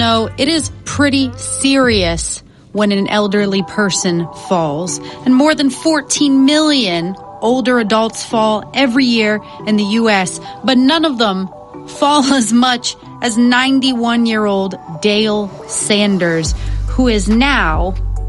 know, it is pretty serious when an elderly person falls. And more than 14 million older adults fall every year in the U.S., but none of them fall as much as 91-year-old Dale Sanders, who is now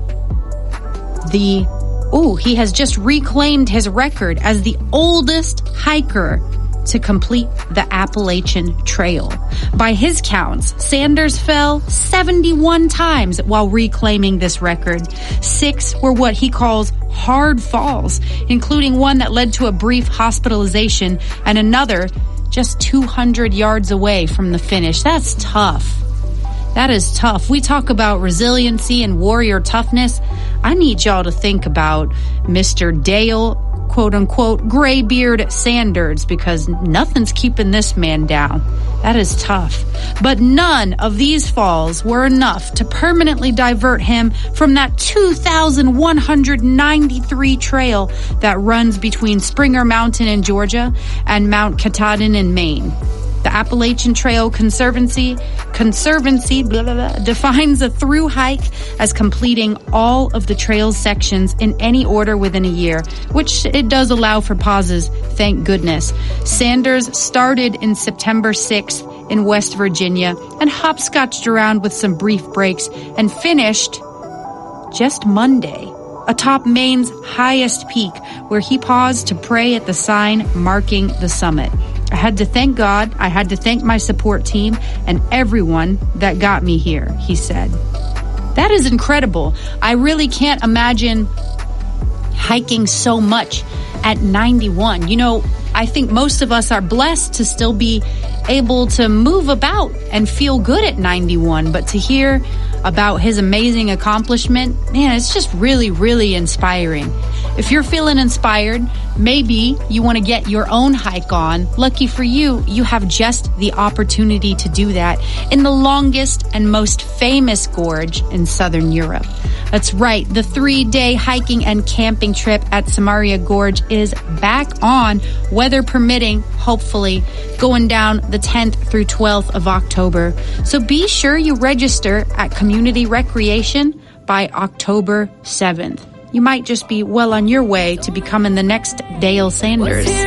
he has just reclaimed his record as the oldest hiker to complete the Appalachian Trail. By his counts, Sanders fell 71 times while reclaiming this record. 6 were what he calls hard falls, including one that led to a brief hospitalization and another just 200 yards away from the finish. That's tough. That is tough. We talk about resiliency and warrior toughness. I need y'all to think about Mr. Dale, quote-unquote, Graybeard Sanders, because nothing's keeping this man down. That is tough. But none of these falls were enough to permanently divert him from that 2,193 trail that runs between Springer Mountain in Georgia and Mount Katahdin in Maine. The Appalachian Trail Conservancy defines a through hike as completing all of the trail's sections in any order within a year, which it does allow for pauses, thank goodness. Sanders started in September 6th in West Virginia and hopscotched around with some brief breaks and finished just Monday atop Maine's highest peak, where he paused to pray at the sign marking the summit. I had to thank God, I had to thank my support team, and everyone that got me here, he said. That is incredible. I really can't imagine hiking so much at 91. You know, I think most of us are blessed to still be able to move about and feel good at 91, but to hear about his amazing accomplishment, man, it's just really, really inspiring. If you're feeling inspired, maybe you want to get your own hike on. Lucky for you, you have just the opportunity to do that in the longest and most famous gorge in Southern Europe. That's right, the 3-day hiking and camping trip at Samaria Gorge is back on, weather permitting, hopefully, going down the 10th through 12th of October. So be sure you register at Community Recreation by October 7th. You might just be well on your way to becoming the next Dale Sanders.